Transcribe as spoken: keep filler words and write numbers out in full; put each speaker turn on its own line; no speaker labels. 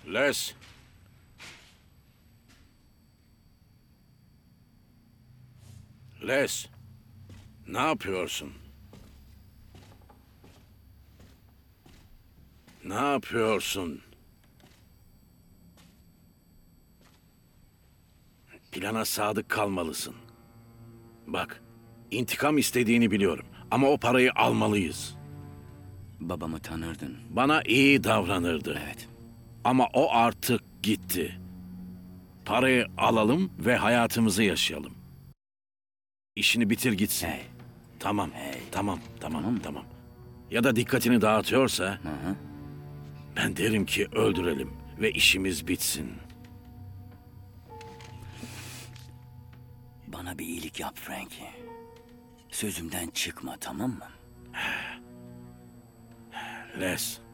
Les. Les. Ne yapıyorsun? Ne yapıyorsun? Plana sadık kalmalısın. Bak, intikam istediğini biliyorum ama o parayı almalıyız.
Babamı tanırdın.
Bana iyi davranırdı.
Evet.
Ama o artık gitti. Parayı alalım ve hayatımızı yaşayalım. İşini bitir gitsin.
Hey.
Tamam,
Hey.
tamam, tamam,
Tamam.
tamam. Ya da dikkatini dağıtıyorsa
Hı hı.
ben derim ki öldürelim ve işimiz bitsin.
Bana bir iyilik yap Frankie. Sözümden çıkma, tamam mı?
Les,